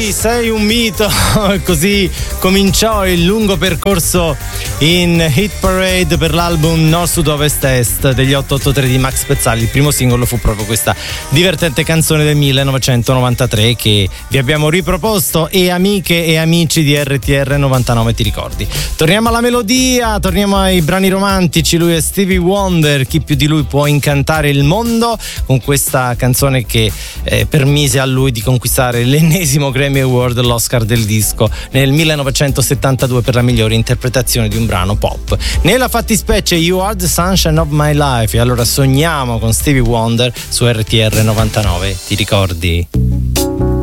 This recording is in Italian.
Sì, sei un mito. Così cominciò il lungo percorso in Hit Parade per l'album Nord Sud Ovest Est degli 883 di Max Pezzali. Il primo singolo fu proprio questa divertente canzone del 1993 che vi abbiamo riproposto, e amiche e amici di RTR 99, ti ricordi? Torniamo alla melodia, torniamo ai brani romantici. Lui è Stevie Wonder, chi più di lui può incantare il mondo con questa canzone che permise a lui di conquistare l'ennesimo Grammy Award, l'Oscar del disco, nel 1972 per la migliore interpretazione di un brano pop. Nella fattispecie You Are the Sunshine of My Life. E allora sogniamo con Stevie Wonder su RTR 99, ti ricordi?